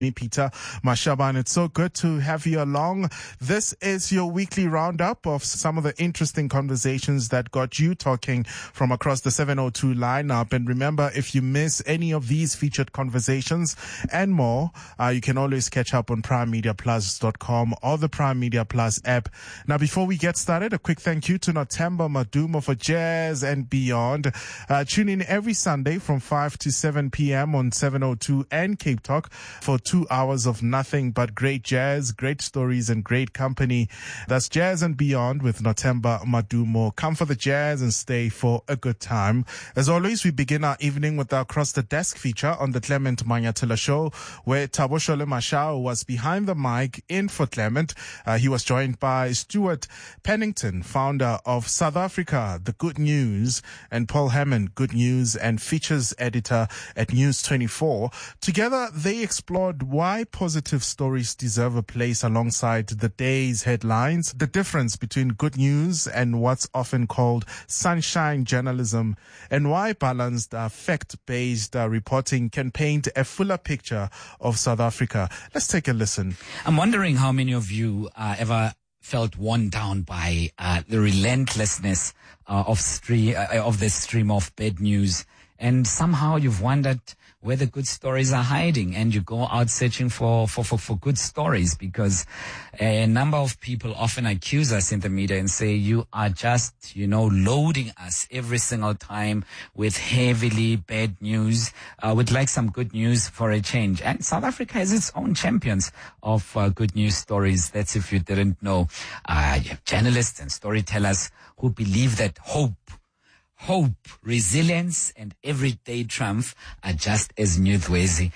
Me, Peter Mashaban. It's so good to have you along. This is your weekly roundup of some of the interesting conversations that got you talking from across the 702 lineup. And remember, if you miss any of these featured conversations and more, you can always catch up on primemediaplus.com or the Prime Media Plus app. Now, before we get started, a quick thank you to Nothemba Madumo for Jazz and Beyond. Tune in every Sunday from 5 to 7 p.m. on 702 and Cape Talk for 2 hours of nothing but great jazz, great stories, and great company. That's Jazz and Beyond with Nothemba Madumo. Come for the jazz and stay for a good time. As always, we begin our evening with our Across the Desk feature on the Clement Manyatela Show, where Taboshole Mashao was behind the mic in for Clement. He was joined by Stuart Pennington, founder of South Africa, The Good News, and Paul Hammond, Good News and Features Editor at News 24. Together, they explored why positive stories deserve a place alongside the day's headlines, the difference between good news and what's often called sunshine journalism, and why balanced, fact-based reporting can paint a fuller picture of South Africa. Let's take a listen. I'm wondering how many of you ever felt worn down by the relentlessness of this stream of bad news, and somehow you've wondered where the good stories are hiding, and you go out searching for good stories, because a number of people often accuse us in the media and say, you are just, loading us every single time with heavily bad news. We'd like some good news for a change. And South Africa has its own champions of good news stories. That's if you didn't know. You have journalists and storytellers who believe that hope, resilience, and everyday triumph are just as newsworthy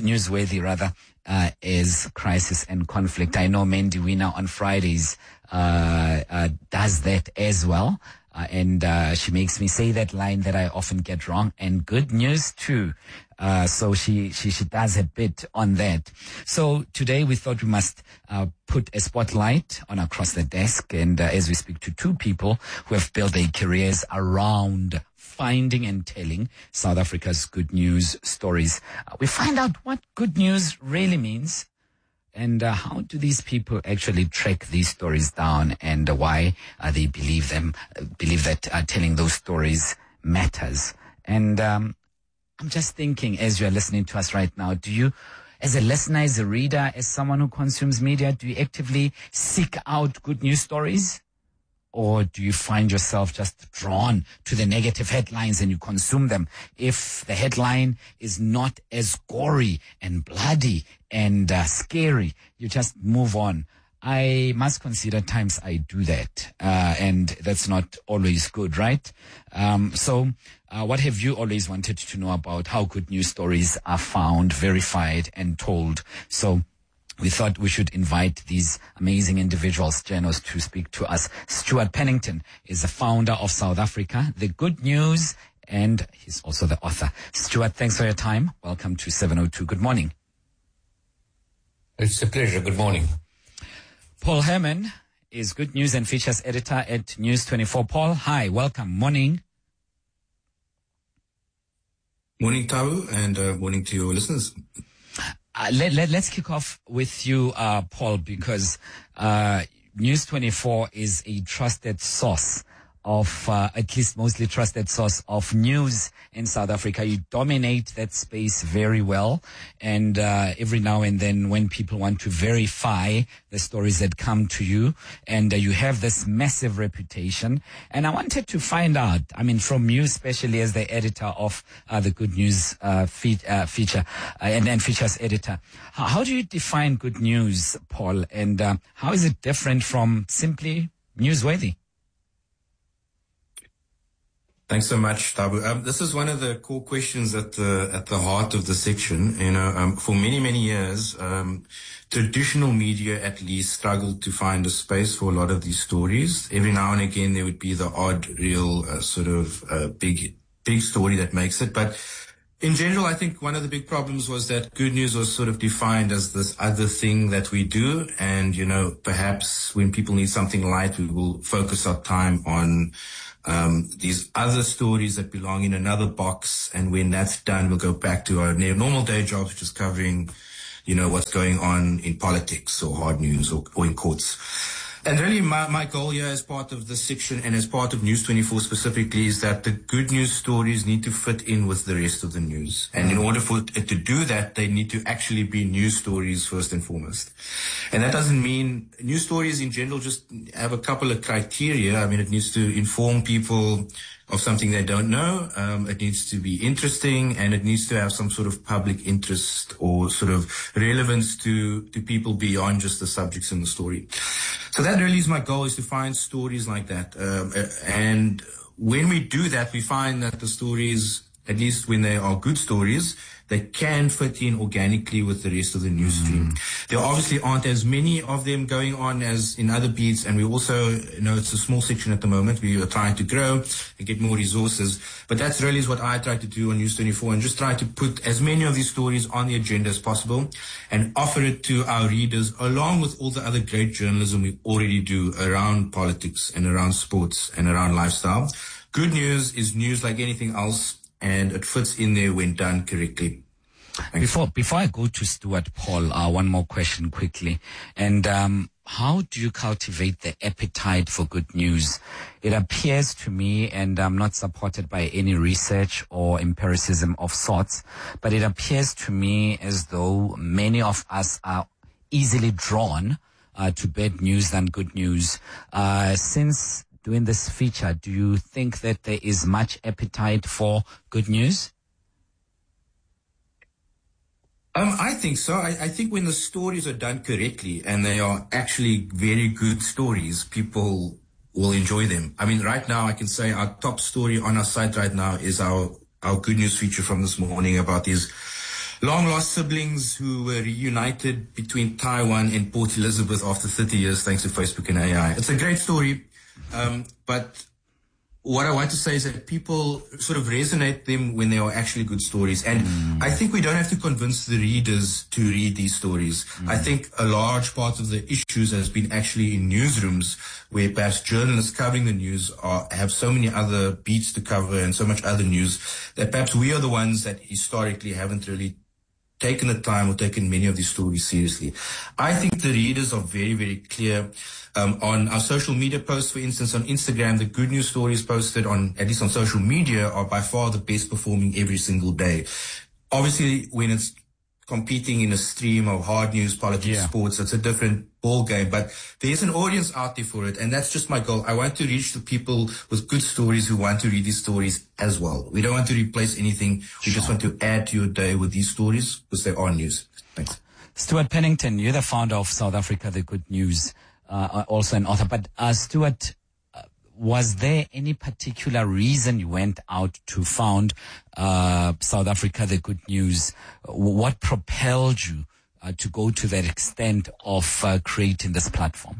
as crisis and conflict. I know Mandy Wiener on Fridays does that as well. And she makes me say that line that I often get wrong, and good news too. So she does a bit on that. So today we thought we must put a spotlight on Across the Desk, and as we speak to two people who have built their careers around finding and telling South Africa's good news stories, we find out what good news really means. And how do these people actually track these stories down, and why they believe that telling those stories matters? And I'm just thinking, as you're listening to us right now, do you, as a listener, as a reader, as someone who consumes media, do you actively seek out good news stories? Or do you find yourself just drawn to the negative headlines and you consume them? If the headline is not as gory and bloody and scary, you just move on. I must consider times I do that, and that's not always good, right? So what have you always wanted to know about how good news stories are found, verified, and told? So we thought we should invite these amazing individuals, journalists, to speak to us. Stuart Pennington is the founder of South Africa, The Good News, and he's also the author. Stuart, thanks for your time. Welcome to 702. Good morning. It's a pleasure. Good morning. Paul Herman is Good News and Features Editor at News 24. Paul, hi, welcome. Morning. Morning, Tabu, and morning to your listeners. Let's kick off with you, Paul, because News 24 is a trusted source of, at least mostly trusted source of news in South Africa. You dominate that space very well. And every now and then when people want to verify the stories that come to you, and you have this massive reputation. And I wanted to find out, from you, especially as the editor of the Good News feature and features editor, how do you define good news, Paul? And how is it different from simply newsworthy? Thanks so much, Tabu. This is one of the core questions at the heart of the section. For many, many years, traditional media at least struggled to find a space for a lot of these stories. Every now and again, there would be the odd, real, big story that makes it. But in general, I think one of the big problems was that good news was sort of defined as this other thing that we do. And, perhaps when people need something light, we will focus our time on these other stories that belong in another box. And when that's done, we'll go back to our normal day jobs, which is covering what's going on in politics or hard news or in courts. And really my goal here as part of this section and as part of News 24 specifically is that the good news stories need to fit in with the rest of the news. And in order for it to do that, they need to actually be news stories first and foremost. And that doesn't mean news stories in general just have a couple of criteria. I mean, it needs to inform people of something they don't know. It needs to be interesting, and it needs to have some sort of public interest or sort of relevance to people beyond just the subjects in the story. So that really is my goal, is to find stories like that. And when we do that, we find that the stories, at least when they are good stories, they can fit in organically with the rest of the news stream. There obviously aren't as many of them going on as in other beats, and we also know it's a small section at the moment. We are trying to grow and get more resources, but that's really is what I try to do on News 24, and just try to put as many of these stories on the agenda as possible and offer it to our readers, along with all the other great journalism we already do around politics and around sports and around lifestyle. Good news is news like anything else, and it fits in there when done correctly. Before I go to Stuart Paul, one more question quickly. And how do you cultivate the appetite for good news? It appears to me, and I'm not supported by any research or empiricism of sorts, but it appears to me as though many of us are easily drawn to bad news than good news. Since doing this feature, do you think that there is much appetite for good news? I think so. I think when the stories are done correctly and they are actually very good stories, people will enjoy them. I mean, right now I can say our top story on our site right now is our good news feature from this morning about these long-lost siblings who were reunited between Taiwan and Port Elizabeth after 30 years thanks to Facebook and AI. It's a great story. But what I want to say is that people sort of resonate them when they are actually good stories. And I think we don't have to convince the readers to read these stories. I think a large part of the issues has been actually in newsrooms where perhaps journalists covering the news have so many other beats to cover and so much other news that perhaps we are the ones that historically haven't really taken the time or taken many of these stories seriously. I think the readers are very, very clear. On our social media posts, for instance, on Instagram, the good news stories posted on, at least on social media, are by far the best performing every single day. Obviously, when it's competing in a stream of hard news, politics, sports, it's a different ball game, but there's an audience out there for it. And that's just my goal. I want to reach the people with good stories who want to read these stories as well. We don't want to replace anything. We just want to add to your day with these stories because they are news. Thanks. Stuart Pennington, you're the founder of South Africa, The Good News, also an author. But Stuart, was there any particular reason you went out to found South Africa, The Good News? What propelled you to go to that extent of creating this platform?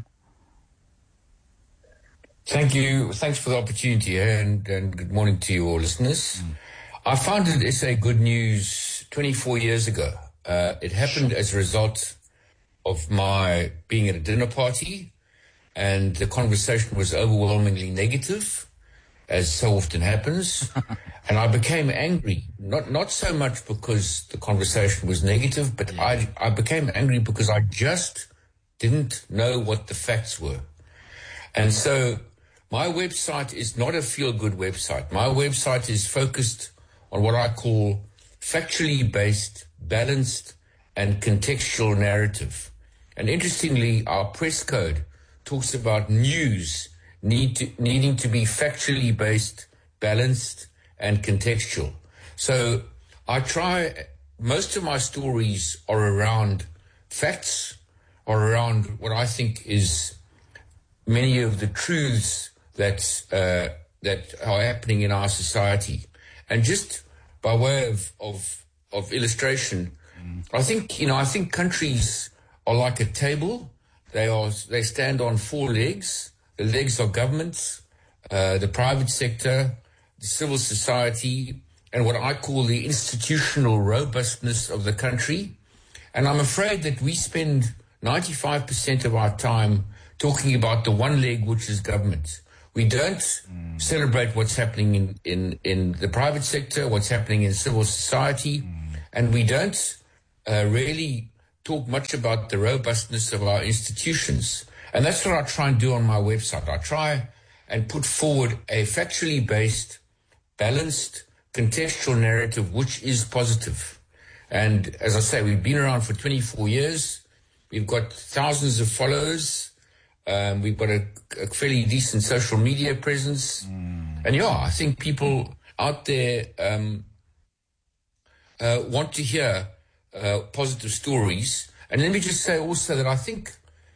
Thank you. Thanks for the opportunity, and good morning to you all listeners. I founded SA Good News 24 years ago. It happened as a result of my being at a dinner party, and the conversation was overwhelmingly negative, as so often happens. And I became angry, not so much because the conversation was negative, but I became angry because I just didn't know what the facts were. And so my website is not a feel-good website. My website is focused on what I call factually based, balanced, and contextual narrative. And interestingly, our press code talks about news needing to be factually based, balanced, and contextual. So most of my stories are around facts, or around what I think is many of the truths that are happening in our society. And just by way of illustration, I think countries are like a table. They stand on four legs. The legs are governments, the private sector, the civil society, and what I call the institutional robustness of the country. And I'm afraid that we spend 95% of our time talking about the one leg, which is government. We don't celebrate what's happening in the private sector, what's happening in civil society, and we don't really talk much about the robustness of our institutions. And that's what I try and do on my website. I try and put forward a factually based, balanced, contextual narrative which is positive. And as I say, we've been around for 24 years. We've got thousands of followers. We've got a fairly decent social media presence. And I think people out there want to hear positive stories. And let me just say also that I think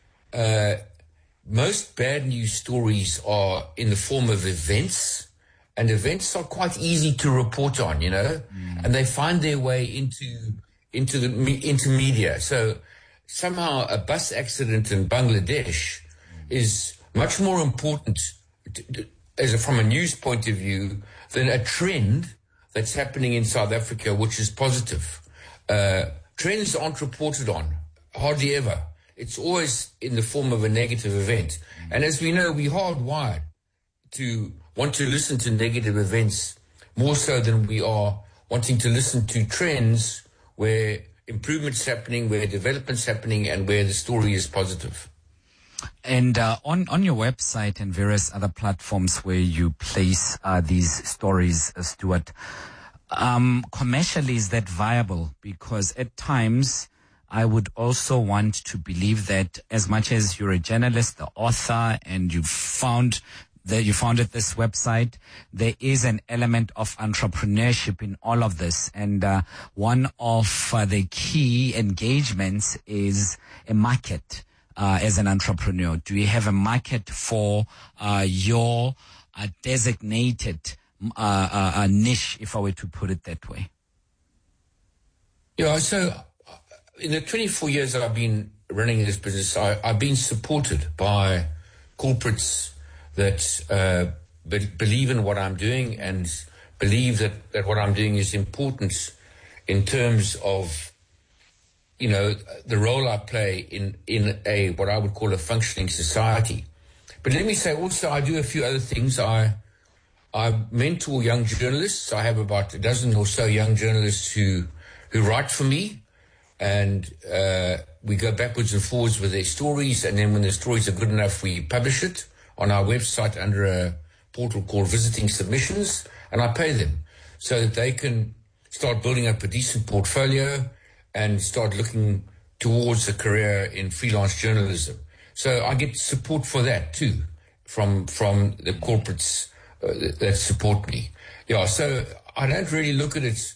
most bad news stories are in the form of events, and events are quite easy to report on, and they find their way into media. So somehow a bus accident in Bangladesh is much more important from a news point of view than a trend that's happening in South Africa, which is positive. Trends aren't reported on, hardly ever. It's always in the form of a negative event. And as we know, we're hardwired to want to listen to negative events more so than we are wanting to listen to trends where improvement's happening, where development's happening, and where the story is positive. And on your website and various other platforms where you place these stories, Stuart, commercially, is that viable? Because at times I would also want to believe that as much as you're a journalist, the author, and you founded this website, there is an element of entrepreneurship in all of this. And one of the key engagements is a market. As an entrepreneur, do you have a market for your designated niche, if I were to put it that way? Yeah, so in the 24 years that I've been running this business, I've been supported by corporates that believe in what I'm doing and believe that what I'm doing is important in terms of the role I play in a what I would call a functioning society. But let me say also I do a few other things. I mentor young journalists. I have about a dozen or so young journalists who write for me, and we go backwards and forwards with their stories, and then when the stories are good enough, we publish it on our website under a portal called Visiting Submissions, and I pay them so that they can start building up a decent portfolio and start looking towards a career in freelance journalism. So I get support for that too from the corporates that support me. Yeah, so I don't really look at it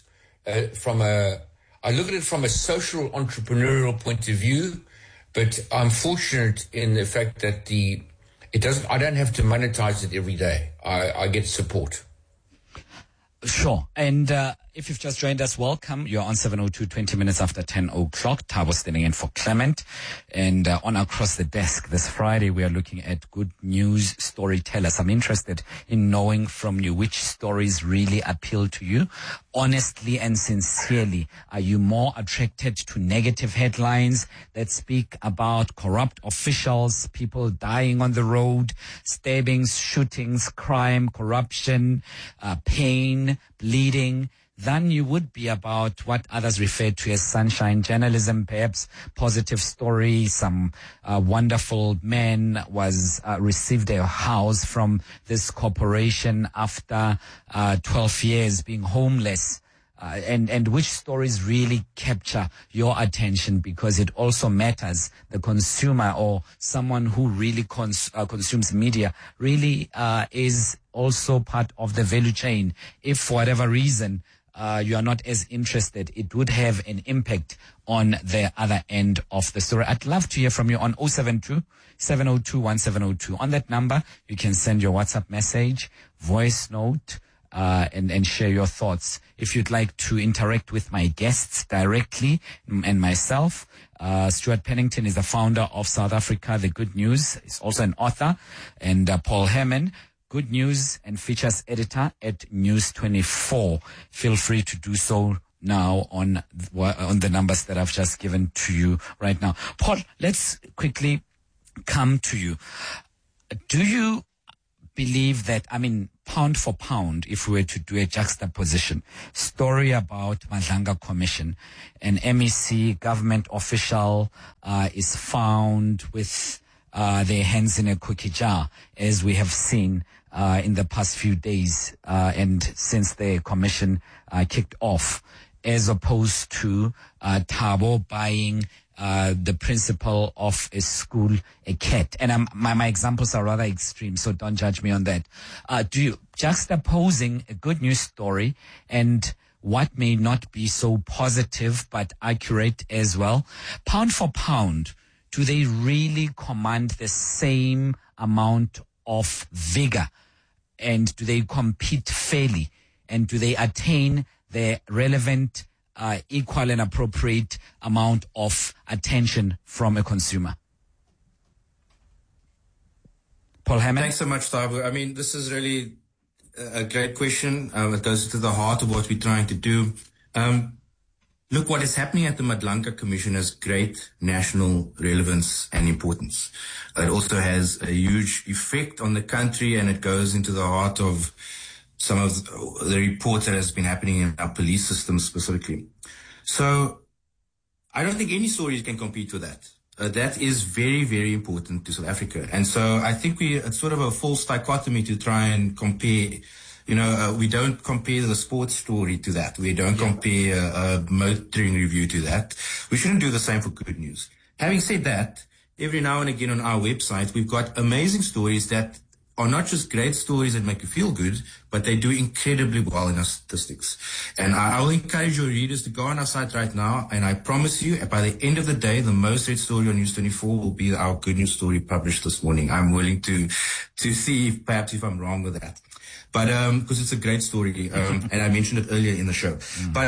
I look at it from a social entrepreneurial point of view, but I'm fortunate in the fact that I don't have to monetize it every day. I get support. Sure. And if you've just joined us, welcome. You're on 702, 20 minutes after 10 o'clock. Thabo standing in for Clement. And on Across the Desk this Friday, we are looking at good news storytellers. I'm interested in knowing from you which stories really appeal to you. Honestly and sincerely, are you more attracted to negative headlines that speak about corrupt officials, people dying on the road, stabbings, shootings, crime, corruption, pain, bleeding, than you would be about what others refer to as sunshine journalism, perhaps positive story? Some wonderful man received a house from this corporation after 12 years being homeless. And which stories really capture your attention, because it also matters. The consumer or someone who really consumes media really is also part of the value chain. If for whatever reason you are not as interested, it would have an impact on the other end of the story. I'd love to hear from you on 072-702-1702. On that number, you can send your WhatsApp message, voice note, and share your thoughts. If you'd like to interact with my guests directly and myself, Stuart Pennington is the founder of South Africa The Good News. He's also an author. And Paul Herman, Good News and Features Editor at News24. Feel free to do so now on the numbers that I've just given to you right now. Paul, let's quickly come to you. Do you believe that, pound for pound, if we were to do a juxtaposition, story about Madlanga Commission, an MEC government official is found with their hands in a cookie jar, as we have seen in the past few days and since the commission kicked off, as opposed to Thabo buying the principal of a school a cat. And my examples are rather extreme, so don't judge me on that. Do you juxtaposing a good news story and what may not be so positive but accurate as well, pound for pound, do they really command the same amount of vigor? And do they compete fairly? And do they attain the relevant, equal and appropriate amount of attention from a consumer? Paul Hammond? Thanks so much, Thabo. I mean, this is really a great question. It goes to the heart of what we're trying to do. Look, what is happening at the Madlanga Commission has great national relevance and importance. It also has a huge effect on the country, and it goes into the heart of some of the reports that has been happening in our police system specifically. So I don't think any stories can compete with that. That is very, very important to South Africa. And so I think it's sort of a false dichotomy to try and compare. We don't compare the sports story to that. We don't compare a motoring review to that. We shouldn't do the same for good news. Having said that, every now and again on our website, we've got amazing stories that are not just great stories that make you feel good, but they do incredibly well in our statistics. And I will encourage your readers to go on our site right now, and I promise you, by the end of the day, the most read story on News 24 will be our good news story published this morning. I'm willing to see if I'm wrong with that. But, because it's a great story, and I mentioned it earlier in the show. But,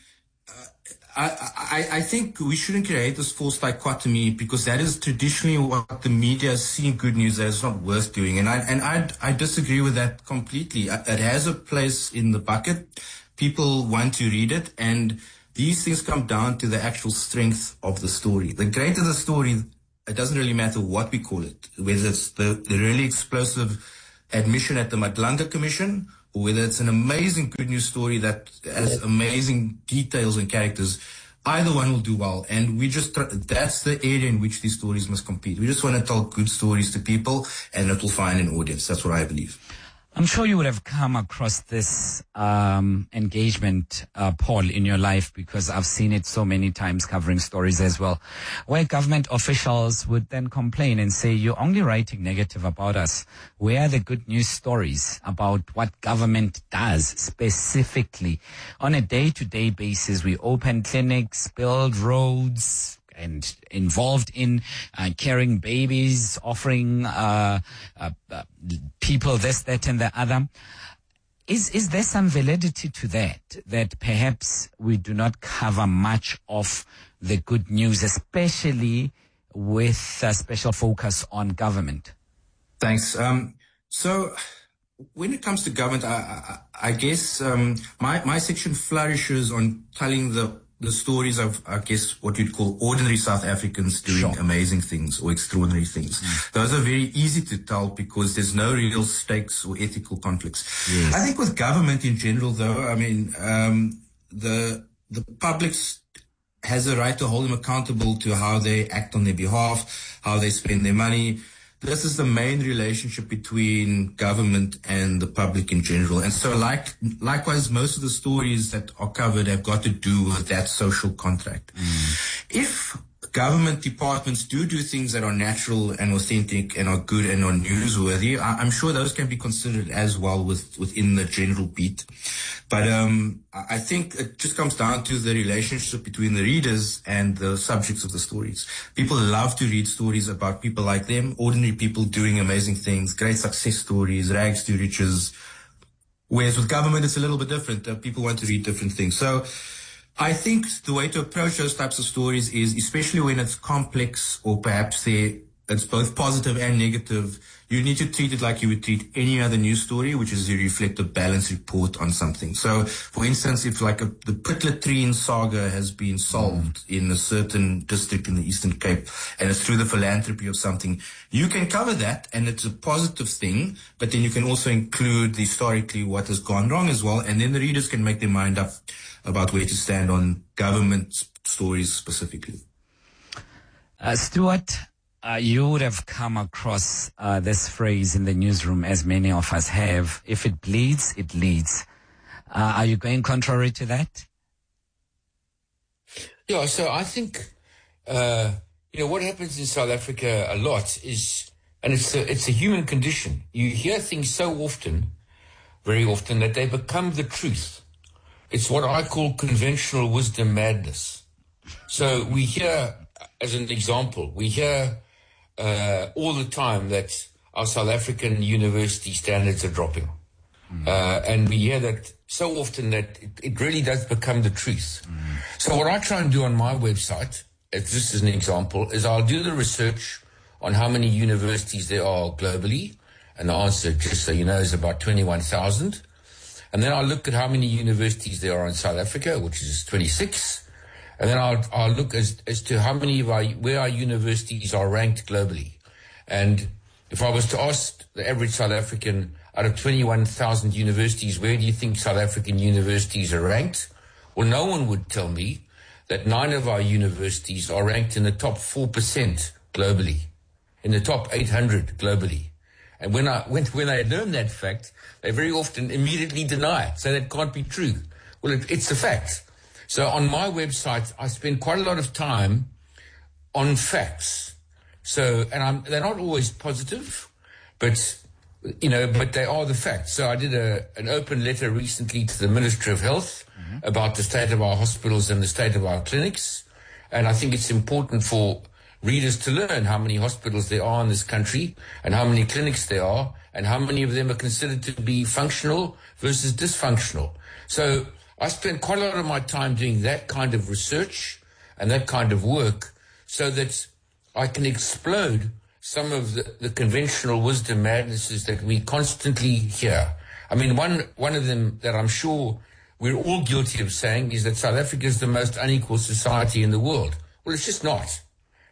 I think we shouldn't create this false dichotomy, because that is traditionally what the media has seen good news that is not worth doing. And I disagree with that completely. It has a place in the bucket. People want to read it, and these things come down to the actual strength of the story. The greater the story, it doesn't really matter what we call it, whether it's the really explosive admission at the Madlanga Commission, or whether it's an amazing good news story that has amazing details and characters. Either one will do well. And that's the area in which these stories must compete. We just want to tell good stories to people, and it will find an audience. That's what I believe. I'm sure you would have come across this engagement, Paul, in your life, because I've seen it so many times covering stories as well, where government officials would then complain and say, you're only writing negative about us. Where are the good news stories about what government does specifically? On a day-to-day basis, we open clinics, build roads, and involved in carrying babies, offering people this, that, and the other. Is there some validity to that perhaps we do not cover much of the good news, especially with a special focus on government? Thanks. So when it comes to government, I guess my section flourishes on telling the stories of, I guess, what you'd call ordinary South Africans doing amazing things or extraordinary things. Those are very easy to tell because there's no real stakes or ethical conflicts. Yes. I think with government in general, though, I mean, the public has a right to hold them accountable to how they act on their behalf, how they spend their money. This is the main relationship between government and the public in general. And so likewise, most of the stories that are covered have got to do with that social contract. If government departments do things that are natural and authentic and are good and are newsworthy, I'm sure those can be considered as well within the general beat. But I think it just comes down to the relationship between the readers and the subjects of the stories. People love to read stories about people like them, ordinary people doing amazing things, great success stories, rags to riches. Whereas with government, it's a little bit different. People want to read different things. So I think the way to approach those types of stories is, especially when it's complex or perhaps it's both positive and negative. You need to treat it like you would treat any other news story, which is you reflect a balanced report on something. So, for instance, if like the pit latrine saga has been solved in a certain district in the Eastern Cape, and it's through the philanthropy of something, you can cover that, and it's a positive thing, but then you can also include historically what has gone wrong as well, and then the readers can make their mind up about where to stand on government stories specifically. Stuart, you would have come across this phrase in the newsroom, as many of us have. If it bleeds, it leads. Are you going contrary to that? Yeah, so I think, what happens in South Africa a lot is, and it's a human condition. You hear things so often, very often, that they become the truth. It's what I call conventional wisdom madness. So we hear, as an example, all the time that our South African university standards are dropping. And we hear that so often that it really does become the truth. So what I try and do on my website, just as an example, is I'll do the research on how many universities there are globally. And the answer, just so you know, is about 21,000. And then I'll look at how many universities there are in South Africa, which is 26. And then I'll look as to how many where our universities are ranked globally. And if I was to ask the average South African, out of 21,000 universities, where do you think South African universities are ranked? Well, no one would tell me that 9 of our universities are ranked in the top 4% globally, in the top 800 globally. And when I learn that fact, they very often immediately deny it, say that can't be true. Well, it's a fact. So on my website, I spend quite a lot of time on facts. So, and they're not always positive, but they are the facts. So I did an open letter recently to the Ministry of Health about the state of our hospitals and the state of our clinics. And I think it's important for readers to learn how many hospitals there are in this country and how many clinics there are and how many of them are considered to be functional versus dysfunctional. So I spend quite a lot of my time doing that kind of research and that kind of work so that I can explode some of the conventional wisdom madnesses that we constantly hear. I mean, one of them that I'm sure we're all guilty of saying is that South Africa is the most unequal society in the world. Well, it's just not.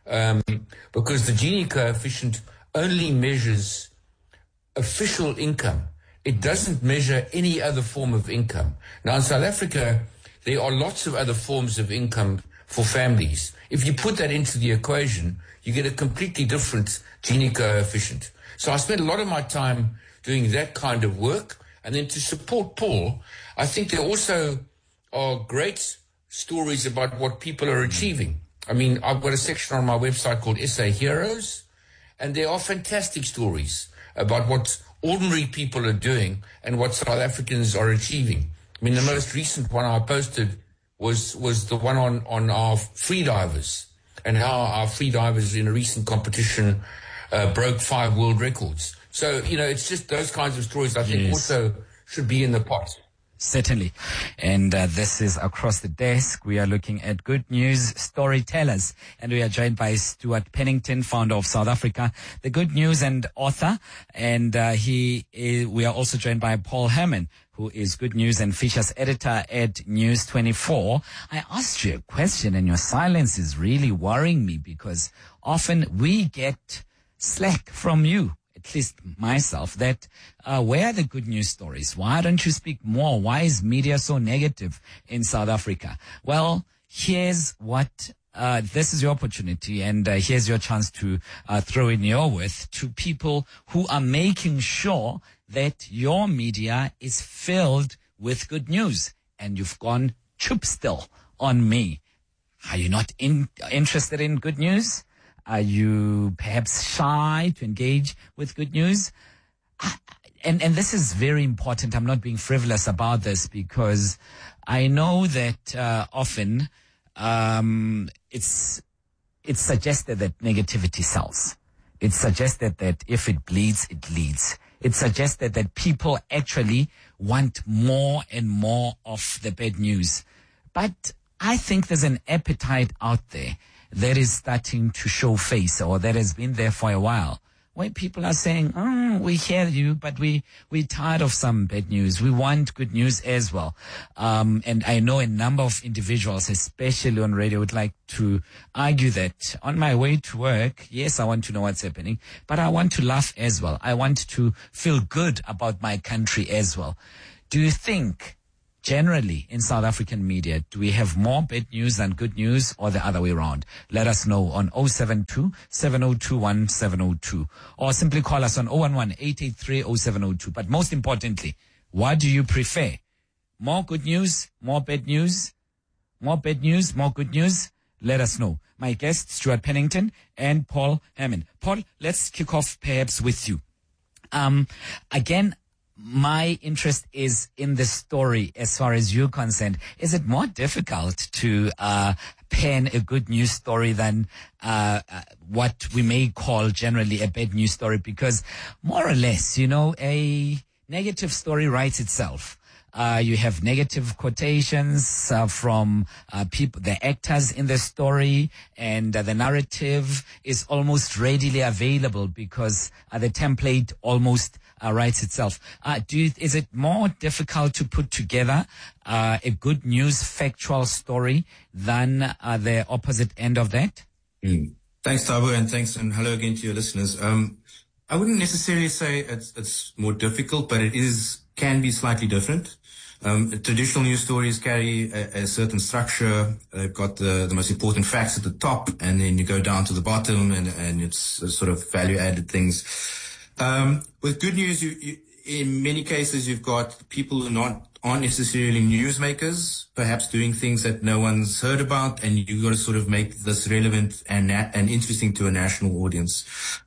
Because the Gini coefficient only measures official income. It doesn't measure any other form of income. Now, in South Africa, there are lots of other forms of income for families. If you put that into the equation, you get a completely different Gini coefficient. So I spent a lot of my time doing that kind of work. And then to support Paul, I think there also are great stories about what people are achieving. I mean, I've got a section on my website called SA Heroes, and there are fantastic stories about what ordinary people are doing and what South Africans are achieving. I mean, the most recent one I posted was the one on our freedivers and how our freedivers in a recent competition broke 5 world records. So, it's just those kinds of stories I think also should be in the pot. Certainly. And this is Across the Desk. We are looking at good news storytellers. And we are joined by Stuart Pennington, founder of South Africa, the Good News and author. And we are also joined by Paul Herman, who is Good News and features editor at News 24. I asked you a question and your silence is really worrying me because often we get slack from you. At least myself, that where are the good news stories? Why don't you speak more? Why is media so negative in South Africa? Well, here's what, this is your opportunity and here's your chance to throw in your worth to people who are making sure that your media is filled with good news. And you've gone chup still on me. Are you not interested in good news? Are you perhaps shy to engage with good news? And this is very important. I'm not being frivolous about this because I know that often it's suggested that negativity sells. It's suggested that if it bleeds, it leads. It's suggested that people actually want more and more of the bad news. But I think there's an appetite out there. that is starting to show face, or that has been there for a while, where people are saying, we hear you, but we're tired of some bad news. We want good news as well. And I know a number of individuals, especially on radio, would like to argue that on my way to work, yes, I want to know what's happening, but I want to laugh as well. I want to feel good about my country as well. Do you think, generally, in South African media, do we have more bad news than good news, or the other way around? Let us know on 072-7021-702, or simply call us on 011-883-0702. But most importantly, what do you prefer? More good news, more bad news, more bad news, more good news? Let us know. My guests, Stuart Pennington and Paul Hammond. Paul, let's kick off perhaps with you. Again, my interest is in the story as far as you're concerned. Is it more difficult to pen a good news story than what we may call generally a bad news story? Because more or less, a negative story writes itself. You have negative quotations from people, the actors in the story, and the narrative is almost readily available because the template almost writes itself. Is it more difficult to put together a good news factual story than the opposite end of that? Thanks, Thabo, and and hello again to your listeners. I wouldn't necessarily say it's more difficult, but it can be slightly different. Traditional news stories carry a certain structure. They've got the most important facts at the top, and then you go down to the bottom, and it's sort of value-added things. With good news, you in many cases you've got people who aren't necessarily newsmakers, perhaps doing things that no one's heard about, and you've got to sort of make this relevant and interesting to a national audience.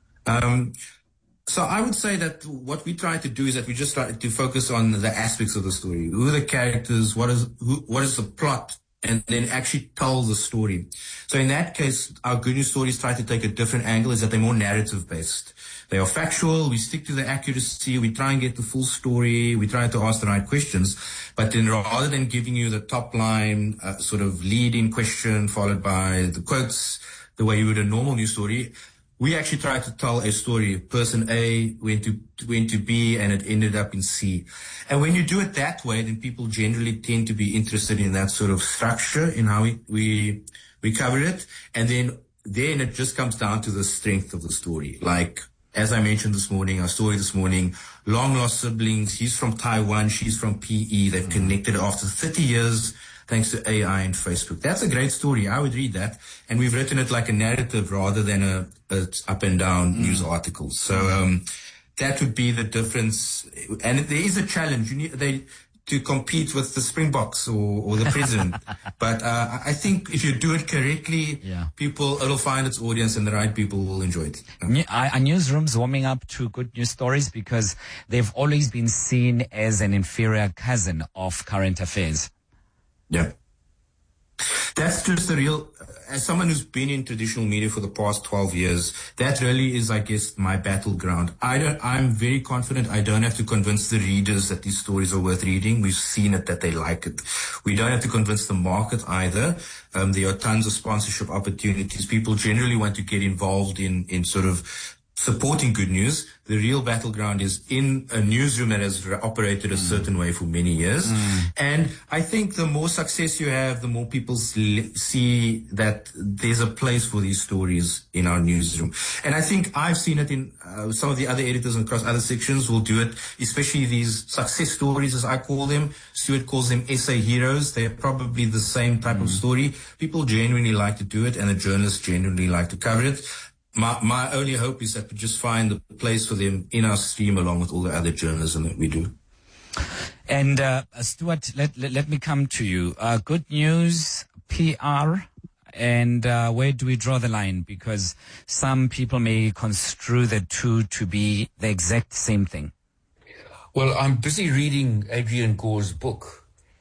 So I would say that what we try to do is that we just try to focus on the aspects of the story. Who are the characters? What is the plot? And then actually tell the story. So in that case, our good news stories try to take a different angle, is that they're more narrative based. They are factual. We stick to the accuracy. We try and get the full story. We try to ask the right questions. But then rather than giving you the top line, sort of leading question followed by the quotes, the way you would a normal news story, we actually try to tell a story. Person A went to B and it ended up in C. And when you do it that way, then people generally tend to be interested in that sort of structure, in how we cover it. And then it just comes down to the strength of the story. Like, as I mentioned this morning, our story this morning, long lost siblings. He's from Taiwan. She's from PE. They've connected after 30 years. Thanks to AI and Facebook. That's a great story. I would read that. And we've written it like a narrative rather than a up and down news article. So, that would be the difference. And there is a challenge. You need to compete with the Springboks or the president. But, I think if you do it correctly, it'll find its audience, and the right people will enjoy it. Are newsrooms warming up to good news stories because they've always been seen as an inferior cousin of current affairs? Yeah. That's just the real, as someone who's been in traditional media for the past 12 years, that really is, I guess, my battleground. I'm very confident I don't have to convince the readers that these stories are worth reading. We've seen it, that they like it. We don't have to convince the market either. There are tons of sponsorship opportunities. People generally want to get involved in sort of supporting good news. The real battleground is in a newsroom that has operated a certain way for many years. And I think the more success you have, the more people see that there's a place for these stories in our newsroom. And I think I've seen it in some of the other editors across other sections will do it, especially these success stories, as I call them. Stuart calls them essay heroes. They're probably the same type of story. People genuinely like to do it, and the journalists genuinely like to cover it. My only hope is that we just find a place for them in our stream along with all the other journalism that we do. And Stuart, let me come to you. Good news, PR, and where do we draw the line? Because some people may construe the two to be the exact same thing. Well, I'm busy reading Adrian Gore's book,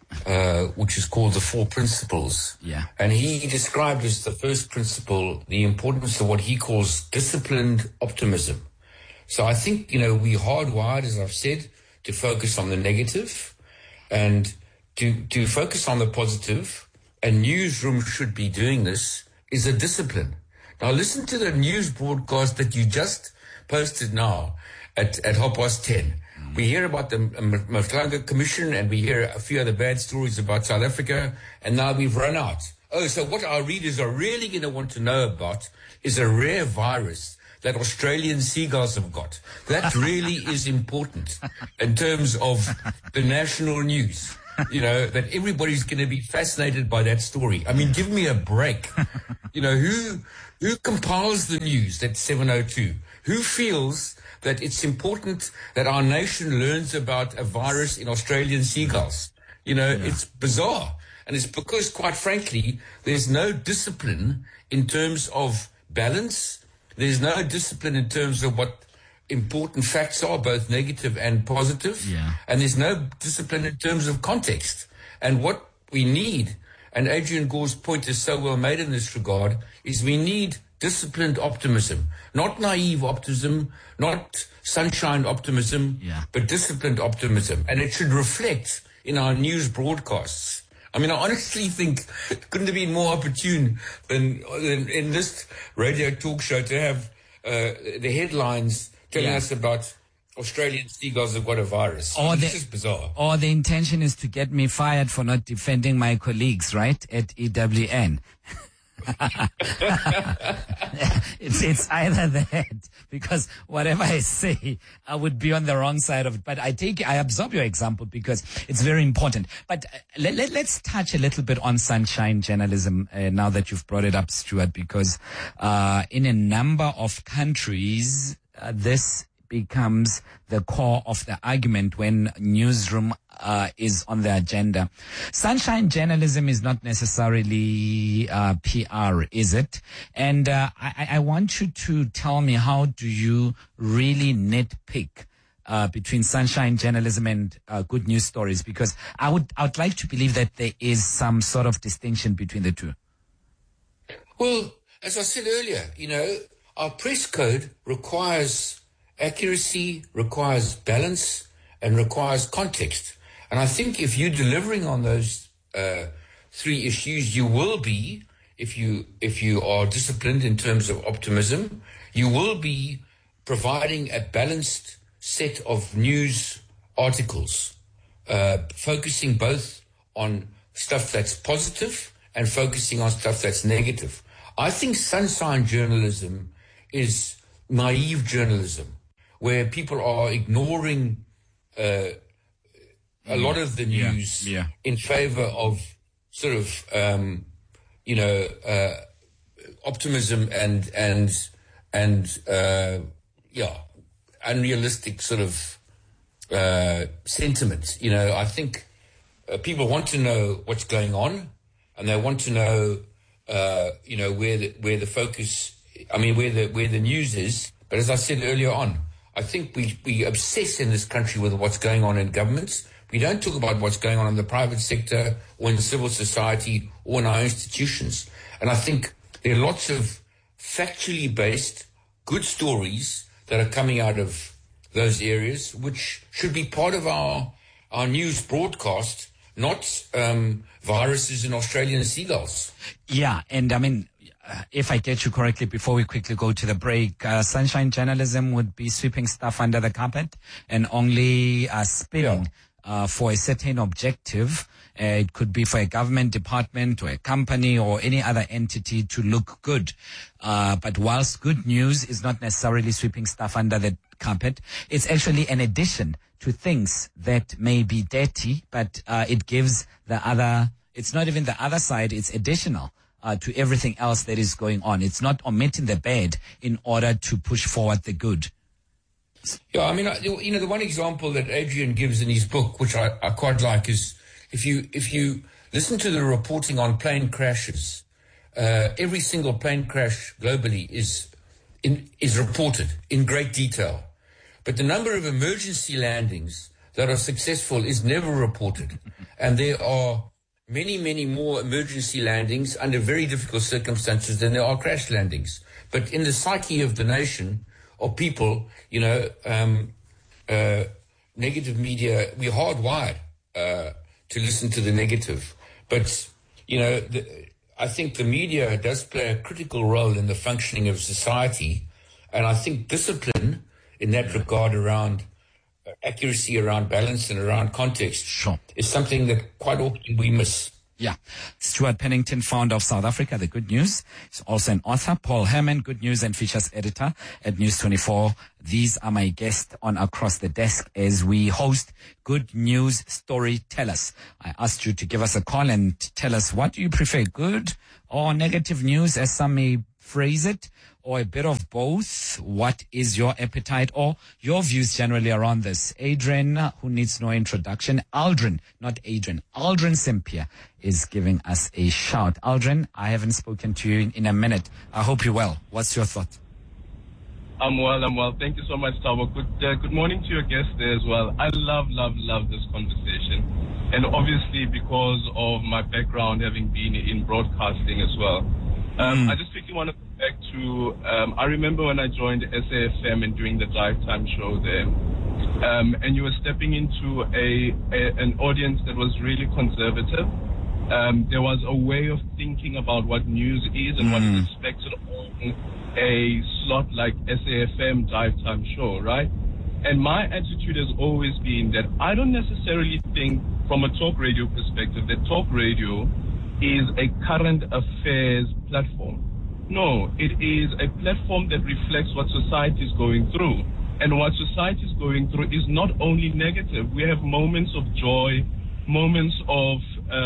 which is called The Four Principles. Yeah. And he described as the first principle the importance of what he calls disciplined optimism. So I think, we're hardwired, as I've said, to focus on the negative and to focus on the positive. And newsrooms should be doing this is a discipline. Now listen to the news broadcast that you just posted now at 10:30. We hear about the Mhlanga Commission, and we hear a few other bad stories about South Africa, and now we've run out. Oh, so what our readers are really going to want to know about is a rare virus that Australian seagulls have got. That really is important in terms of the national news. You know, that everybody's going to be fascinated by that story. I mean, give me a break. You know, who compiles the news at 7:02? Who feels that it's important that our nation learns about a virus in Australian seagulls? You know, it's bizarre. And it's because, quite frankly, there's no discipline in terms of balance. There's no discipline in terms of what important facts are, both negative and positive. Yeah. And there's no discipline in terms of context. And what we need, and Adrian Gore's point is so well made in this regard, is we need disciplined optimism. Not naive optimism, not sunshine optimism, but disciplined optimism. And it should reflect in our news broadcasts. I mean, I honestly think it couldn't have been more opportune than in this radio talk show to have the headlines telling us about Australian seagulls have got a virus. It's just bizarre. Or the intention is to get me fired for not defending my colleagues, right, at EWN. It's either that, because whatever I say, I would be on the wrong side of it. But I absorb your example because it's very important. But let's touch a little bit on sunshine journalism now that you've brought it up, Stuart, because in a number of countries, this becomes the core of the argument when newsroom is on the agenda. Sunshine journalism is not necessarily PR, is it? And I want you to tell me, how do you really nitpick between sunshine journalism and good news stories? Because I would like to believe that there is some sort of distinction between the two. Well, as I said earlier, you know, our press code requires accuracy, requires balance, and requires context. And I think if you're delivering on those three issues, you will be, if you are disciplined in terms of optimism, you will be providing a balanced set of news articles, focusing both on stuff that's positive and focusing on stuff that's negative. I think sunshine journalism is naive journalism, where people are ignoring a lot of the news in favor of sort of, optimism and unrealistic sort of sentiment. You know, I think people want to know what's going on, and they want to know, where the focus, where the news is. But as I said earlier on, I think we obsess in this country with what's going on in governments. We don't talk about what's going on in the private sector or in civil society or in our institutions. And I think there are lots of factually based good stories that are coming out of those areas, which should be part of our news broadcast, not viruses in Australian seagulls. Yeah, and if I get you correctly, before we quickly go to the break, sunshine journalism would be sweeping stuff under the carpet and only spinning for a certain objective. It could be for a government department or a company or any other entity to look good. But whilst good news is not necessarily sweeping stuff under the carpet, it's actually an addition to things that may be dirty, but it gives the other, it's not even the other side, it's additional to everything else that is going on. It's not omitting the bad in order to push forward the good. Yeah, the one example that Adrian gives in his book, which I quite like, is if you listen to the reporting on plane crashes, every single plane crash globally is reported in great detail. But the number of emergency landings that are successful is never reported. And there are many, many more emergency landings under very difficult circumstances than there are crash landings. But in the psyche of the nation, or people, negative media, we're hardwired to listen to the negative. But, I think the media does play a critical role in the functioning of society. And I think discipline in that regard around accuracy, around balance, and around context is something that quite often we miss. Yeah. Stuart Pennington, founder of South Africa, The Good News. He's also an author. Paul Herman, Good News and Features Editor at News 24. These are my guests on Across the Desk as we host Good News Storytellers. I asked you to give us a call and tell us, what do you prefer, good or negative news, as some may phrase it, or a bit of both? What is your appetite or your views generally around this? Adrian, who needs no introduction, Aldrin Sempier is giving us a shout. Aldrin, I haven't spoken to you in a minute. I hope you're well. What's your thought? I'm well. Thank you so much, Tabo. Good morning to your guest there as well. I love this conversation. And obviously because of my background having been in broadcasting as well. I just quickly want to go back to, I remember when I joined SAFM and doing the drive time show there, and you were stepping into an audience that was really conservative. There was a way of thinking about what news is and what is expected on a slot like SAFM drive time show, right? And my attitude has always been that I don't necessarily think from a talk radio perspective that talk radio is a current affairs platform. No, it is a platform that reflects what society is going through. And what society is going through is not only negative. We have moments of joy, moments of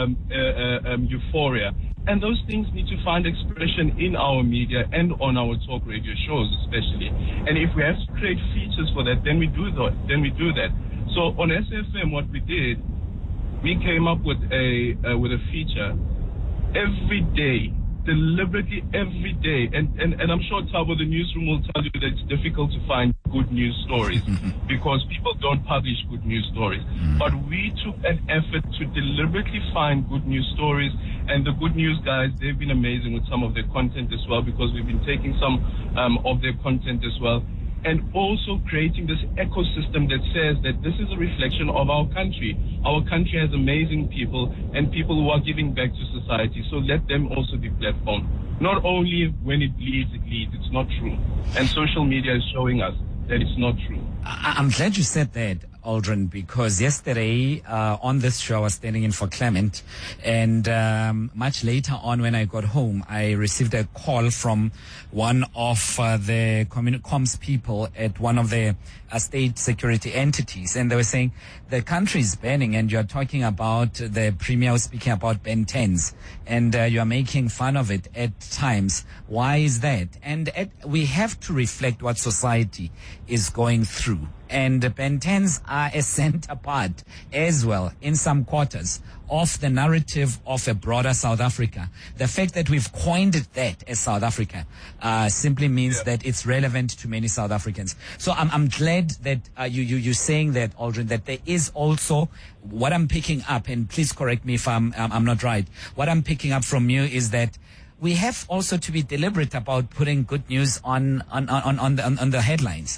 euphoria. And those things need to find expression in our media and on our talk radio shows especially. And if we have to create features for that, then we do that. So on SFM, what we did, we came up with a feature every day, deliberately every day. And I'm sure, Tabo, the newsroom will tell you that it's difficult to find good news stories because people don't publish good news stories. But we took an effort to deliberately find good news stories. And the Good News guys, they've been amazing with some of their content as well, because we've been taking some of their content as well. And also creating this ecosystem that says that this is a reflection of our country. Our country has amazing people and people who are giving back to society. So let them also be platformed. Not only when it leads, it's not true. And social media is showing us that it's not true. I'm glad you said that, Aldrin, because yesterday on this show I was standing in for Clement, and much later on when I got home, I received a call from one of the comms people at one of the state security entities, and they were saying the country is burning, and you're talking about the premier was speaking about Ben 10s, and you're making fun of it at times. Why is that? And we have to reflect what society is going through. And Ben 10s are a center part as well in some quarters of the narrative of a broader South Africa. The fact that we've coined that as South Africa simply means that it's relevant to many South Africans. So I'm glad that you're saying that, Aldrin, that there is also what I'm picking up, and please correct me if I'm not right. What I'm picking up from you is that we have also to be deliberate about putting good news on the headlines.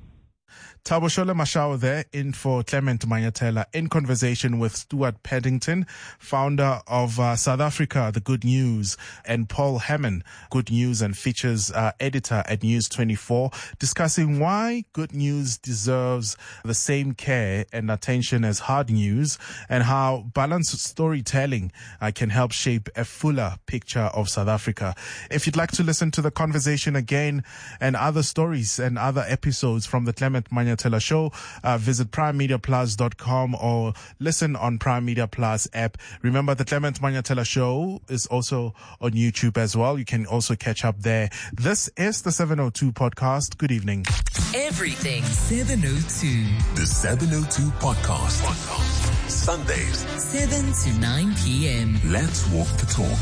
Thabo Sholomashao there, in for Clement Manyatela, in conversation with Stuart Pennington, founder of South Africa, The Good News, and Paul Herman, Good News and Features editor at News 24, discussing why good news deserves the same care and attention as hard news, and how balanced storytelling can help shape a fuller picture of South Africa. If you'd like to listen to the conversation again and other stories and other episodes from the Clement Manyatela Show, visit primemediaplus.com or listen on Prime Media Plus app. Remember, the Clement Manyatela Show is also on YouTube as well. You can also catch up there. This is the 702 podcast. Good evening. Everything 702. The 702 podcast. Sundays, 7 to 9 p.m. Let's walk the talk.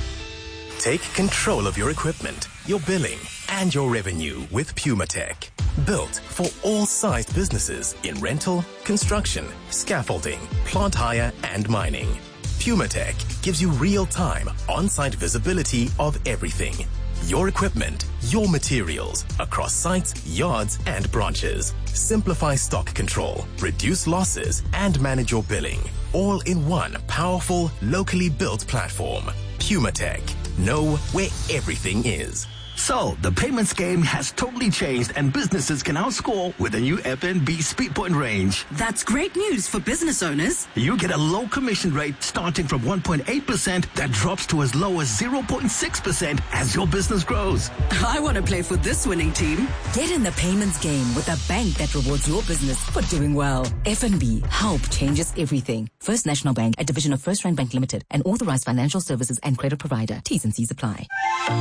Take control of your equipment, your billing, and your revenue with PumaTech. Built for all sized businesses in rental, construction, scaffolding, plant hire, and mining. PumaTech gives you real-time, on-site visibility of everything. Your equipment, your materials, across sites, yards, and branches. Simplify stock control, reduce losses, and manage your billing. All in one powerful, locally built platform. PumaTech. know where everything is. So, the payments game has totally changed and businesses can now score with the new FNB SpeedPoint range. That's great news for business owners. You get a low commission rate starting from 1.8% that drops to as low as 0.6% as your business grows. I want to play for this winning team. Get in the payments game with a bank that rewards your business for doing well. FNB, help changes everything. First National Bank, a division of First Rand Bank Limited, an authorized financial services and credit provider. T's and C's apply.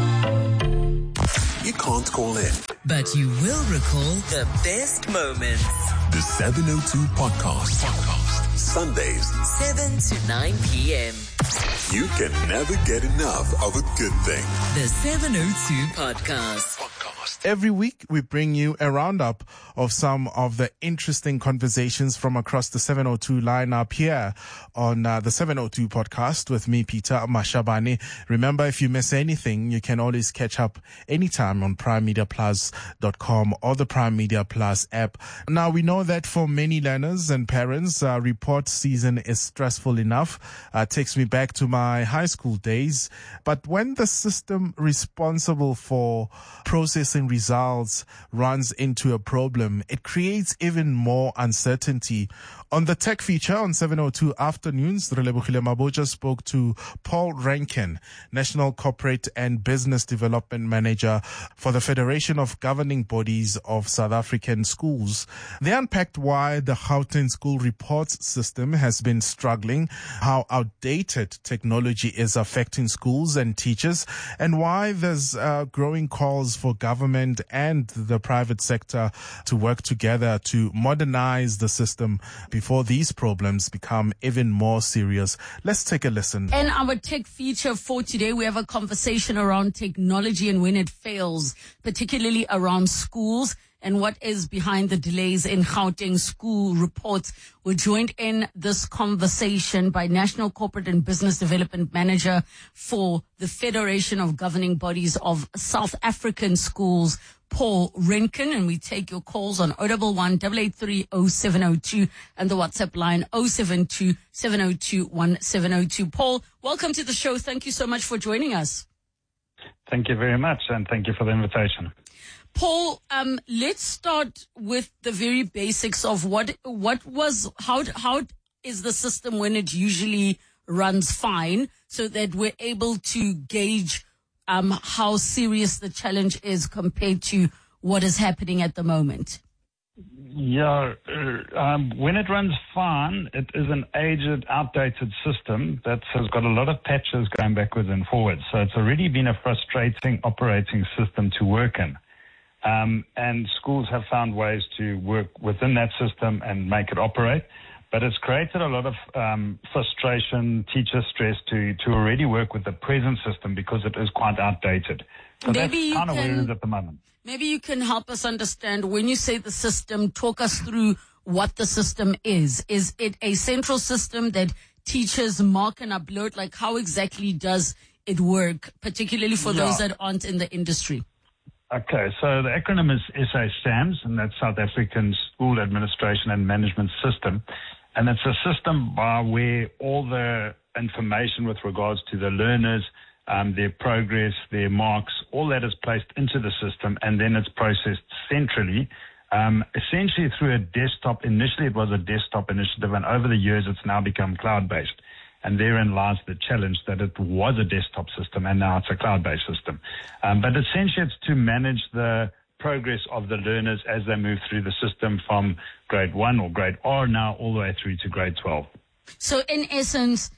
You can't call in, but you will recall the best moments. The 702 Podcast. Sundays, 7 to 9 p.m. You can never get enough of a good thing. The 702 Podcast. Every week, we bring you a roundup of some of the interesting conversations from across the 702 lineup here on the 702 Podcast with me, Peter Mashabane. Remember, if you miss anything, you can always catch up anytime on primemediaplus.com or the Prime Media Plus app. Now, we know that for many learners and parents, report season is stressful enough. Takes me back to my high school days. But when the system responsible for processing results runs into a problem, it creates even more uncertainty. On the tech feature on 702 Afternoons, Relebohile Maboja spoke to Paul Rankin, National Corporate and Business Development Manager for the Federation of Governing Bodies of South African Schools. They unpacked why the Gauteng school reports system has been struggling, how outdated technology is affecting schools and teachers, and why there's growing calls for government and the private sector to work together to modernize the system before these problems become even more serious. Let's take a listen. In our tech feature for today, we have a conversation around technology and when it fails, particularly around schools and what is behind the delays in Gauteng school reports. We're joined in this conversation by National Corporate and Business Development Manager for the Federation of Governing Bodies of South African Schools, Paul Rankin, and we take your calls on 011-883-0702 and the WhatsApp line 072-702-1702. Paul, welcome to the show. Thank you so much for joining us. Thank you very much, and thank you for the invitation. Paul, let's start with the very basics of how is the system when it usually runs fine, so that we're able to gauge how serious the challenge is compared to what is happening at the moment. Yeah, when it runs fine, it is an aged, outdated system that has got a lot of patches going backwards and forwards. So it's already been a frustrating operating system to work in. And schools have found ways to work within that system and make it operate. But it's created a lot of frustration, teacher stress to already work with the present system because it is quite outdated. So that's kind of where it is at the moment. Maybe you can help us understand, when you say the system, talk us through what the system is. Is it a central system that teachers mark and upload? Like, how exactly does it work, particularly for those that aren't in the industry? Okay, so the acronym is SASAMS, and that's South African School Administration and Management System. And it's a system by where all the information with regards to the learners, their progress, their marks, all that is placed into the system, and then it's processed centrally, essentially through a desktop. Initially, it was a desktop initiative, and over the years, it's now become cloud-based. And therein lies the challenge that it was a desktop system and now it's a cloud-based system. But essentially, it's to manage the progress of the learners as they move through the system from grade 1 or grade R now all the way through to grade 12. So in essence,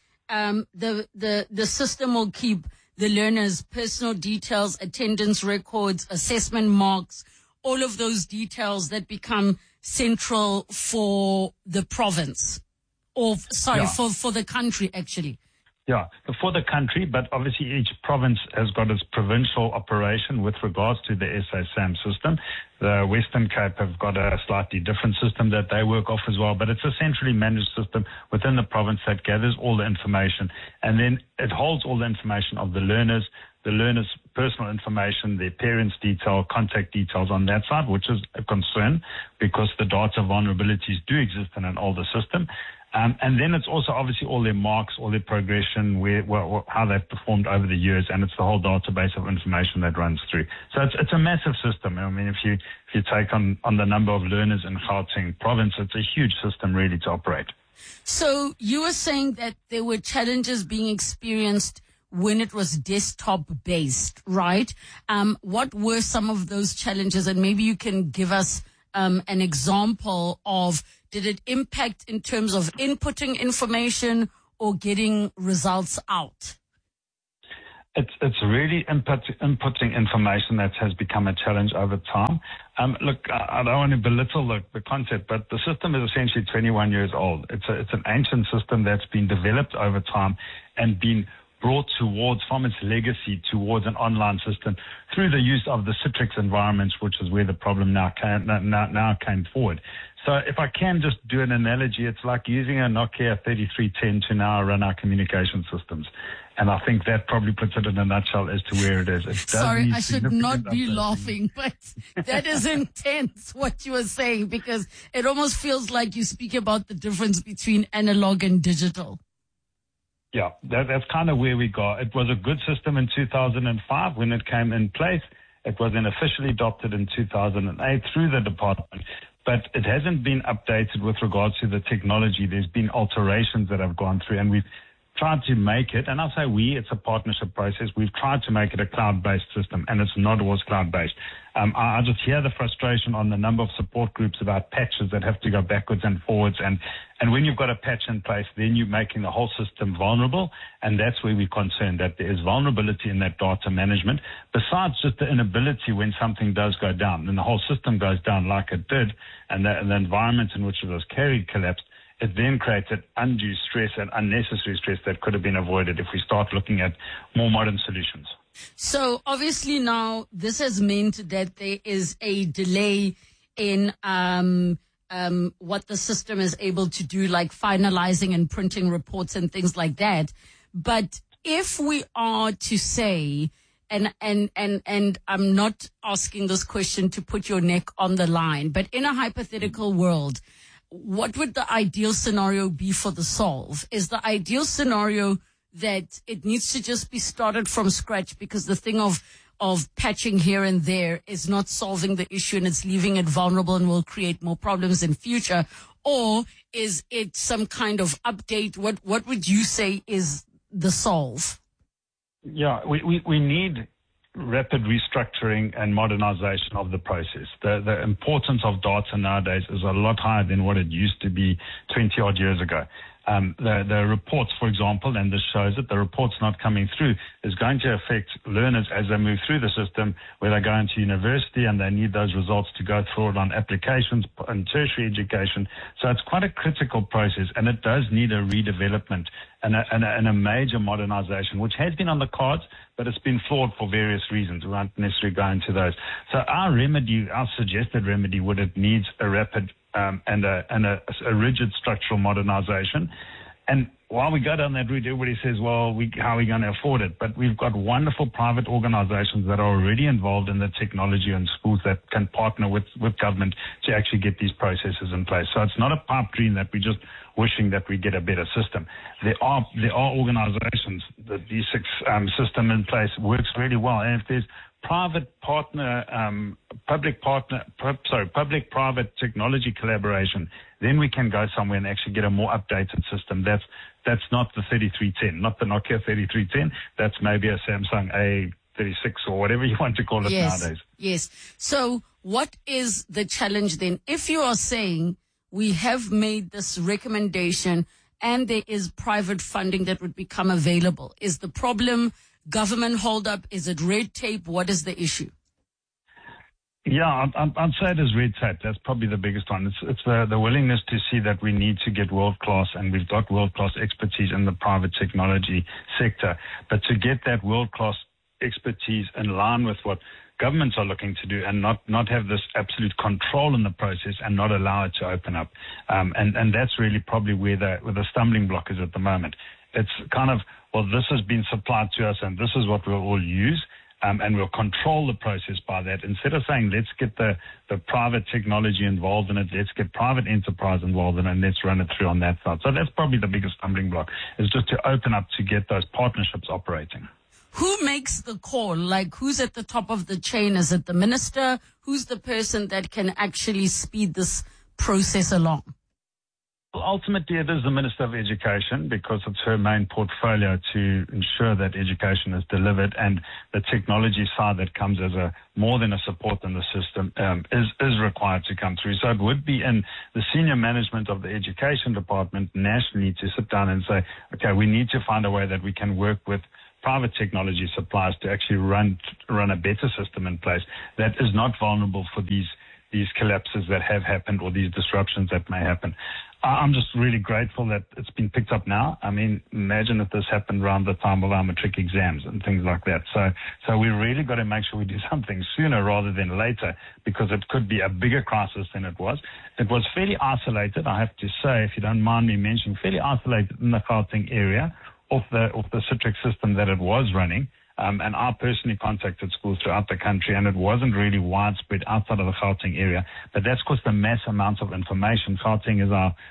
the system will keep the learners' personal details, attendance records, assessment marks, all of those details that become central for the province. Or, for the country, actually. Yeah, for the country, but obviously each province has got its provincial operation with regards to the SASAM system. The Western Cape have got a slightly different system that they work off as well, but it's a centrally managed system within the province that gathers all the information, and then it holds all the information of the learners' personal information, their parents' detail, contact details on that side, which is a concern because the data vulnerabilities do exist in an older system. And then it's also obviously all their marks, all their progression, how they've performed over the years, and it's the whole database of information that runs through. So it's a massive system. I mean, if you take on the number of learners in Gauteng province, it's a huge system really to operate. So you were saying that there were challenges being experienced when it was desktop based, right? What were some of those challenges? And maybe you can give us an example of, did it impact in terms of inputting information or getting results out? It's really inputting information that has become a challenge over time. Look, I don't want to belittle the concept, but the system is essentially 21 years old. It's an ancient system that's been developed over time and been brought from its legacy towards an online system through the use of the Citrix environments, which is where the problem now came forward. So if I can just do an analogy, it's like using a Nokia 3310 to now run our communication systems. And I think that probably puts it in a nutshell as to where it is. Sorry, I should not be laughing, but that is intense what you are saying, because it almost feels like you speak about the difference between analog and digital. Yeah, that's kind of where we go. It was a good system in 2005 when it came in place. It was then officially adopted in 2008 through the department. But it hasn't been updated with regards to the technology. There's been alterations that have gone through, and we've tried to make it, and I'll say it's a partnership process. We've tried to make it a cloud-based system, and it's not always cloud-based. I just hear the frustration on the number of support groups about patches that have to go backwards and forwards, and when you've got a patch in place, then you're making the whole system vulnerable, and that's where we're concerned, that there is vulnerability in that data management, besides just the inability when something does go down, and the whole system goes down like it did, and the environment in which it was carried collapsed. It then created undue stress and unnecessary stress that could have been avoided if we start looking at more modern solutions. So obviously now this has meant that there is a delay in what the system is able to do, like finalizing and printing reports and things like that. But if we are to say, and I'm not asking this question to put your neck on the line, but in a hypothetical world, what would the ideal scenario be for the solve? Is the ideal scenario that it needs to just be started from scratch because the thing of patching here and there is not solving the issue and it's leaving it vulnerable and will create more problems in future? Or is it some kind of update? What would you say is the solve? Yeah, we need rapid restructuring and modernization of the process. The importance of data nowadays is a lot higher than what it used to be 20 odd years ago. The reports, for example, and this shows that the reports not coming through is going to affect learners as they move through the system, where they go into university and they need those results to go forward on applications and tertiary education. So it's quite a critical process, and it does need a redevelopment and a major modernization, which has been on the cards, but it's been flawed for various reasons. We won't necessarily go into those. So our suggested remedy would it needs a rapid and a rigid structural modernization. And while we go down that route, everybody says, well, how are we going to afford it? But we've got wonderful private organizations that are already involved in the technology and schools that can partner with government to actually get these processes in place. So it's not a pipe dream that we're just wishing that we get a better system. There are organizations that the system in place works really well. And if there's public-private technology collaboration, then we can go somewhere and actually get a more updated system. That's not the 3310, not the Nokia 3310. That's maybe a Samsung A36 or whatever you want to call it nowadays. Yes. So what is the challenge then? If you are saying we have made this recommendation and there is private funding that would become available, is the problem government holdup? Is it red tape? What is the issue? Yeah, I'd say it is red tape. That's probably the biggest one. It's the willingness to see that we need to get world-class, and we've got world-class expertise in the private technology sector. But to get that world-class expertise in line with what governments are looking to do and not have this absolute control in the process and not allow it to open up. And that's really probably where the stumbling block is at the moment. It's kind of, well, this has been supplied to us and this is what we'll all use. and we'll control the process by that. Instead of saying, let's get the private technology involved in it, let's get private enterprise involved in it, and let's run it through on that side. So that's probably the biggest stumbling block, is just to open up to get those partnerships operating. Who makes the call? Like, who's at the top of the chain? Is it the minister? Who's the person that can actually speed this process along? Well, ultimately, it is the Minister of Education, because it's her main portfolio to ensure that education is delivered, and the technology side that comes as a more than a support in the system is required to come through. So it would be in the senior management of the education department nationally to sit down and say, okay, we need to find a way that we can work with private technology suppliers to actually run a better system in place that is not vulnerable for these collapses that have happened or these disruptions that may happen. I'm just really grateful that it's been picked up now. I mean, imagine if this happened around the time of our matric exams and things like that. So we really got to make sure we do something sooner rather than later, because it could be a bigger crisis than it was. It was fairly isolated, I have to say, if you don't mind me mentioning, fairly isolated in the Gauteng area of the Citrix system that it was running. And I personally contacted schools throughout the country, and it wasn't really widespread outside of the Gauteng area. But that's because the mass amounts of information. Gauteng is our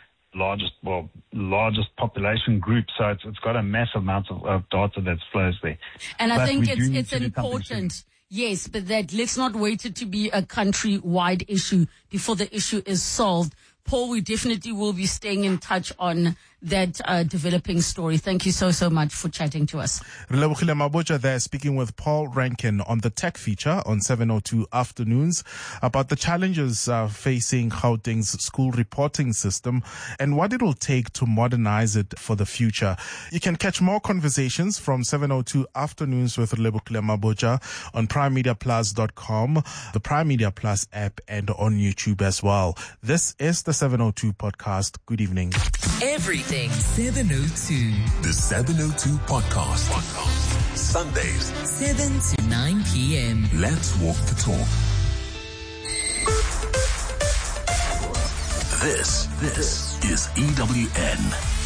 largest population group, so it's got a massive amount of data that flows there. And I think it's important. Yes, but that let's not wait it to be a country-wide issue before the issue is solved. Paul, we definitely will be staying in touch on that developing story. Thank you so much for chatting to us. Relebogile Mabotja there, speaking with Paul Rankin on the tech feature on 702 Afternoons about the challenges facing Gauteng's school reporting system and what it will take to modernize it for the future. You can catch more conversations from 702 Afternoons with Relebogile Mabotja on primemediaplus.com, the Prime Media Plus app, and on YouTube as well. This is the 702 podcast. Good evening. Everything 702. The 702 podcast. Sundays, 7 to 9 p.m. Let's walk the talk. This is EWN.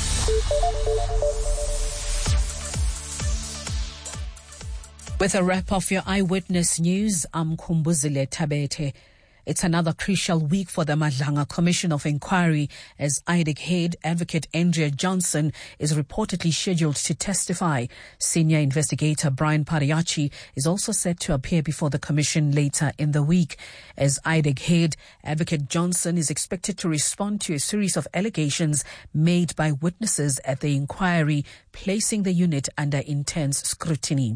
With a wrap of your Eyewitness News, I'm Kumbuzile Tabete. It's another crucial week for the Madlanga Commission of Inquiry as IDEC head Advocate Andrea Johnson is reportedly scheduled to testify. Senior investigator Brian Pariachi is also set to appear before the commission later in the week. As IDEC head, Advocate Johnson is expected to respond to a series of allegations made by witnesses at the inquiry, placing the unit under intense scrutiny.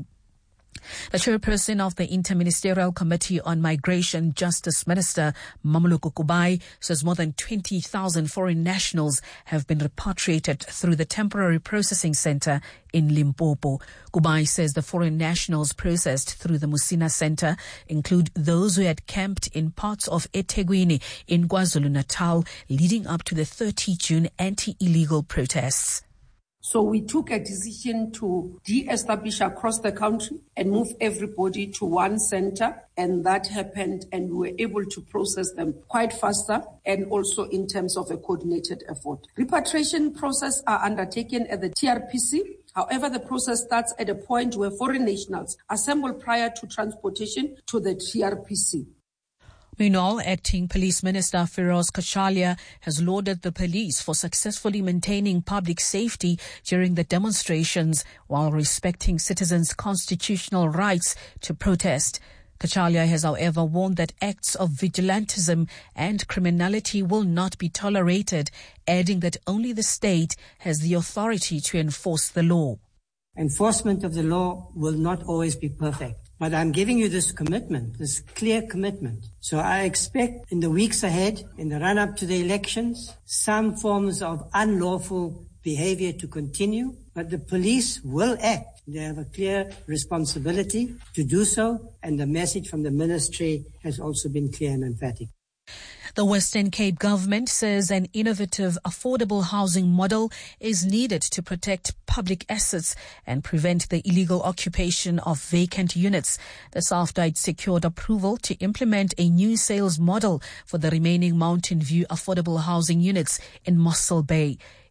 The chairperson of the Interministerial Committee on Migration, Justice Minister Mamoloko Kubai, says more than 20,000 foreign nationals have been repatriated through the temporary processing center in Limpopo. Kubai says the foreign nationals processed through the Musina Center include those who had camped in parts of eThekwini in KwaZulu-Natal leading up to the 30 June anti-illegal protests. So we took a decision to de-establish across the country and move everybody to one center. And that happened, and we were able to process them quite faster and also in terms of a coordinated effort. Repatriation process are undertaken at the TRPC. However, the process starts at a point where foreign nationals assemble prior to transportation to the TRPC. Meanwhile, Acting Police Minister Feroz Kachalia has lauded the police for successfully maintaining public safety during the demonstrations while respecting citizens' constitutional rights to protest. Kachalia has, however, warned that acts of vigilantism and criminality will not be tolerated, adding that only the state has the authority to enforce the law. Enforcement of the law will not always be perfect. But I'm giving you this commitment, this clear commitment. So I expect in the weeks ahead, in the run-up to the elections, some forms of unlawful behavior to continue, but the police will act. They have a clear responsibility to do so, and the message from the ministry has also been clear and emphatic. The Western Cape government says an innovative, affordable housing model is needed to protect public assets and prevent the illegal occupation of vacant units. That's after it secured approval to implement a new sales model for the remaining Mountain View affordable housing units in Mossel Bay.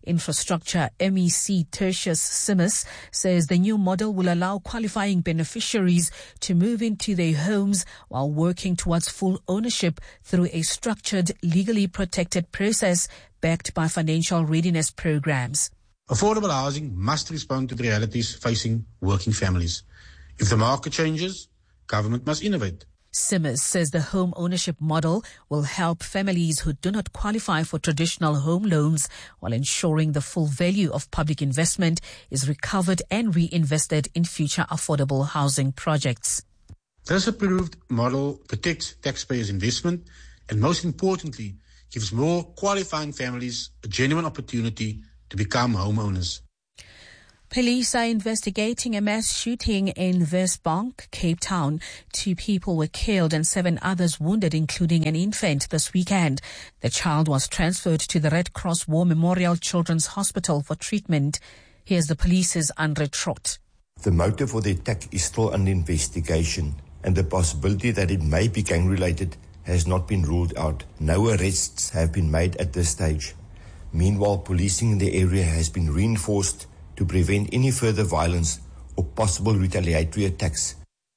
Infrastructure MEC Tertius Simmons says the new model will allow qualifying beneficiaries to move into their homes while working towards full ownership through a structured, legally protected process backed by financial readiness programs. Affordable housing must respond to the realities facing working families. If the market changes, government must innovate. Simmons says the home ownership model will help families who do not qualify for traditional home loans while ensuring the full value of public investment is recovered and reinvested in future affordable housing projects. This approved model protects taxpayers' investment and, most importantly, gives more qualifying families a genuine opportunity to become homeowners. Police are investigating a mass shooting in Westbank, Cape Town. 2 people were killed and 7 others wounded, including an infant, this weekend. The child was transferred to the Red Cross War Memorial Children's Hospital for treatment. Here's the police's Andre Trott. The motive for the attack is still under investigation, and the possibility that it may be gang-related has not been ruled out. No arrests have been made at this stage. Meanwhile, policing in the area has been reinforced to prevent any further violence or possible retaliatory attacks